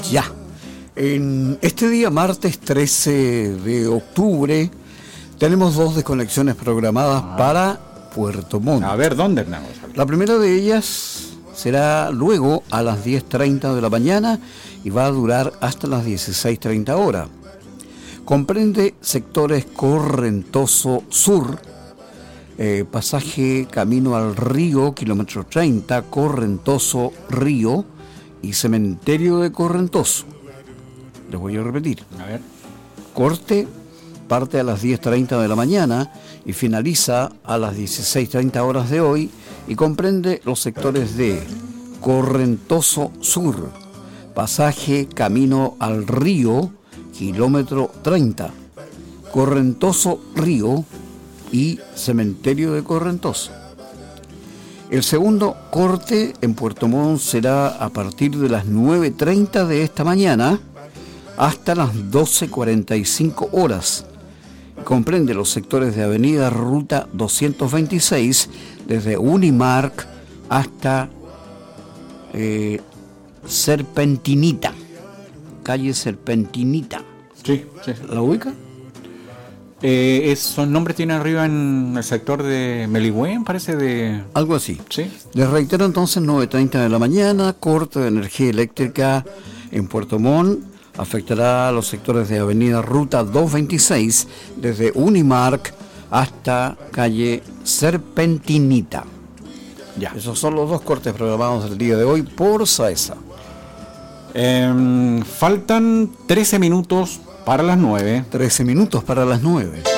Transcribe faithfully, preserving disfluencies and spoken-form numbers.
Ya. En este día, martes trece de octubre, tenemos dos desconexiones programadas ah. para Puerto Montt. A ver, ¿dónde, Hernán? La primera de ellas será luego a las diez treinta de la mañana y va a durar hasta las dieciséis treinta horas. Comprende sectores Correntoso Sur, eh, pasaje Camino al Río, kilómetro treinta, Correntoso Río y Cementerio de Correntoso. Les voy a repetir. A ver. Corte parte a las diez treinta de la mañana y finaliza a las dieciséis treinta horas de hoy y comprende los sectores de Correntoso Sur, pasaje Camino al Río, kilómetro treinta, Correntoso Río y Cementerio de Correntoso. El segundo corte en Puerto Montt será a partir de las nueve treinta de esta mañana hasta las doce cuarenta y cinco horas. Comprende los sectores de Avenida Ruta doscientos veintiséis desde Unimark hasta eh, Serpentinita, calle Serpentinita. Sí, sí. ¿La ubica? Eh, esos nombres tienen arriba en el sector de Meligüen, parece de... Algo así. Sí. Les reitero entonces, nueve treinta de la mañana, corte de energía eléctrica en Puerto Montt. Afectará a los sectores de Avenida Ruta doscientos veintiséis desde Unimark hasta calle Serpentinita. Ya. Esos son los dos cortes programados del día de hoy por SAESA. Eh, faltan trece minutos para las nueve. trece minutos para las nueve.